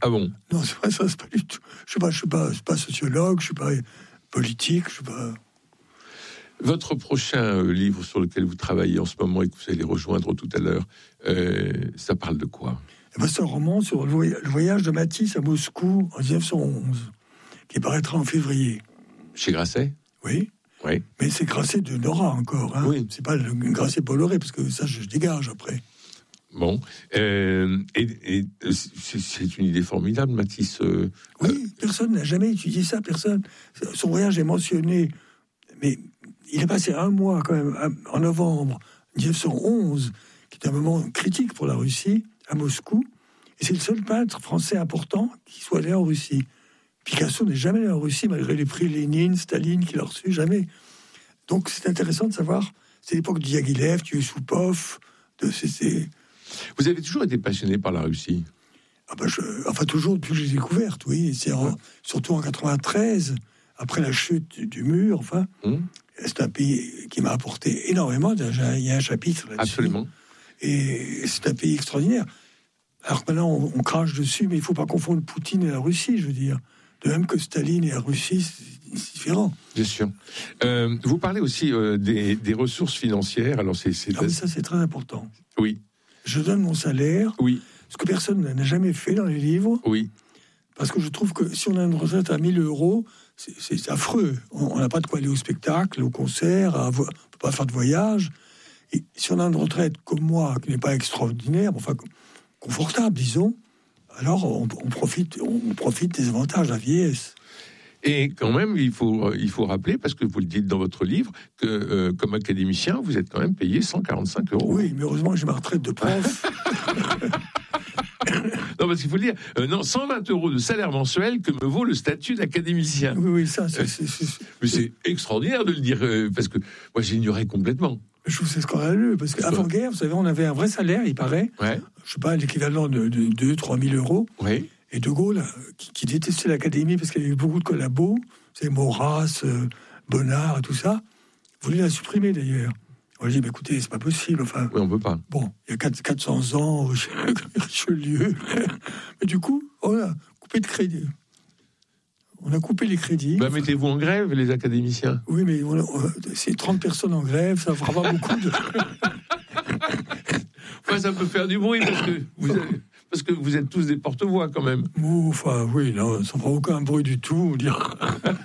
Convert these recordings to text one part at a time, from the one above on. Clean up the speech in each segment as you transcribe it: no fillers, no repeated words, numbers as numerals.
Ah bon? Non, c'est pas ça, c'est pas du tout. Je suis pas sociologue, je suis pas politique, je suis pas. Votre prochain livre sur lequel vous travaillez en ce moment et que vous allez rejoindre tout à l'heure, ça parle de quoi? C'est un roman sur le voyage de Matisse à Moscou en 1911, qui paraîtra en février. Chez Grasset? Oui. Oui. Mais c'est Grasset de Nora encore. Hein. Oui. C'est pas le Grasset Bolloré, parce que ça, je dégage après. Bon. Et c'est une idée formidable, Matisse. Oui, personne n'a jamais étudié ça, personne. Son voyage est mentionné, mais il a passé un mois quand même, en novembre 1911, qui est un moment critique pour la Russie, à Moscou. Et c'est le seul peintre français important qui soit allé en Russie. Picasso n'est jamais allé en Russie, malgré les prix Lénine, Staline qu'il a reçus, jamais. Donc c'est intéressant de savoir, c'est l'époque de Diaghilev, de Yusupov, Vous avez toujours été passionné par la Russie? Enfin, toujours depuis que j'ai découverte, oui. Surtout en 93, après la chute du mur, enfin. C'est un pays qui m'a apporté énormément. Il y a un chapitre là-dessus. Absolument. Et c'est un pays extraordinaire. Alors maintenant, on crache dessus, mais il ne faut pas confondre Poutine et la Russie, je veux dire. De même que Staline et la Russie, c'est différent. Bien sûr. Vous parlez aussi des ressources financières. Alors mais ça, c'est très important. Oui. Je donne mon salaire. Oui. Ce que personne n'a jamais fait dans les livres. Oui. Parce que je trouve que si on a une retraite à 1 000 euros, c'est affreux. On n'a pas de quoi aller au spectacle, au concert, on ne peut pas faire de voyage. Et si on a une retraite comme moi, qui n'est pas extraordinaire, enfin confortable, disons, alors on profite des avantages de la vieillesse. Et quand même, il faut rappeler, parce que vous le dites dans votre livre, que comme académicien, vous êtes quand même payé 145 €. Oui, mais heureusement que j'ai ma retraite de prof. Non, parce qu'il faut le dire, 120 € de salaire mensuel que me vaut le statut d'académicien. Oui, ça, Mais c'est extraordinaire de le dire, parce que moi, j'ignorais complètement. Je trouve que c'est scandaleux, parce qu'avant-guerre, vous savez, on avait un vrai salaire, il paraît. Ouais. Je ne sais pas, l'équivalent de 2 000 à 3 000 €. Oui. Et De Gaulle, qui détestait l'académie parce qu'il y avait eu beaucoup de collabos, c'est Maurras, Bonnard et tout ça, voulait la supprimer d'ailleurs. On lui dit, écoutez, c'est pas possible. Enfin, oui, on peut pas. Bon, il y a 400 ans, Richelieu. Mais du coup, on a coupé de crédit. On a coupé les crédits. Mettez-vous en grève, les académiciens. Oui, mais c'est 30 personnes en grève, ça fera pas beaucoup de... Enfin, ça peut faire du bruit, parce que vous êtes tous des porte-voix, quand même. Enfin, oui, non, ça ne fera aucun bruit du tout, dire...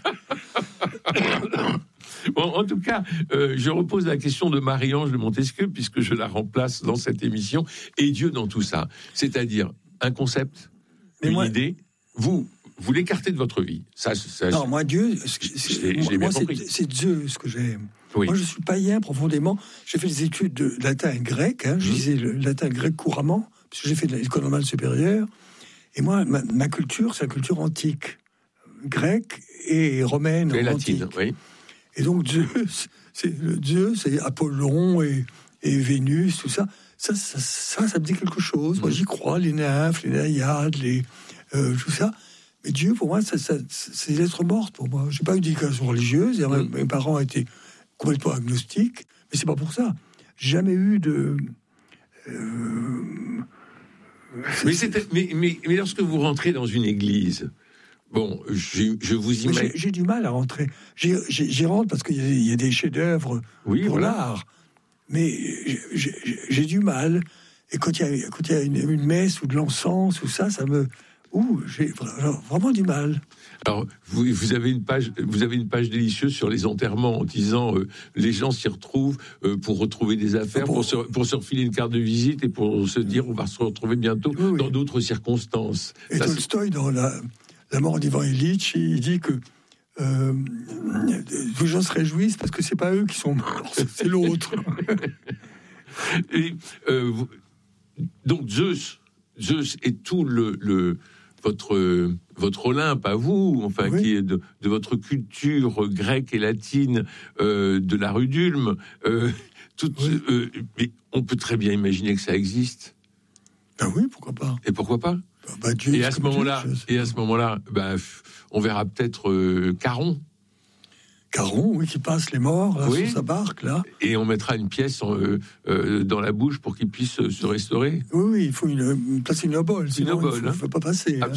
Bon, en tout cas, je repose la question de Marie-Ange de Montesquieu, puisque je la remplace dans cette émission. Et Dieu dans tout ça. C'est-à-dire, un concept, idée, vous l'écartez de votre vie. Ça, non, moi, Dieu, c'est Dieu ce que j'aime. Oui. Moi, je suis païen profondément. J'ai fait des études de latin et grec. Je lisais le latin et grec couramment, parce que j'ai fait de l'école normale supérieure. Et moi, ma culture, c'est la culture antique, grecque et romaine. Et latine, oui. Et donc, Dieu, c'est Apollon et Vénus, tout ça. Ça me dit quelque chose. Moi, j'y crois, les nymphes, les naïades, tout ça. Mais Dieu, pour moi, c'est l'être morte, pour moi. Je n'ai pas eu d'éducation religieuse. Mes parents étaient complètement agnostiques. Mais c'est pas pour ça. J'ai jamais eu de... Mais lorsque vous rentrez dans une église... Bon, je vous imagine... J'ai du mal à rentrer. J'y rentre parce qu'il y a des chefs-d'œuvre pour l'art. Mais j'ai du mal. Et quand il y a une messe ou de l'encens, ou ça me... j'ai vraiment du mal. Alors, vous avez une page délicieuse sur les enterrements en disant les gens s'y retrouvent pour retrouver des affaires, pour se refiler une carte de visite et pour se dire on va se retrouver bientôt dans d'autres circonstances. Et Tolstoï, dans La mort d'Ivan Ilitch, il dit que les gens se réjouissent parce que c'est pas eux qui sont morts, c'est l'autre. Et, donc Zeus est tout votre Olympe à vous, enfin qui est de votre culture grecque et latine, de la rue d'Ulm. Mais on peut très bien imaginer que ça existe. Ben oui, pourquoi pas. Et pourquoi pas? Dieu, et à ce moment-là, on verra peut-être Caron. Caron, oui, qui passe les morts là, sur sa barque, là. Et on mettra une pièce dans la bouche pour qu'il puisse se restaurer. Oui, il faut placer une obole, sinon il ne faut pas passer.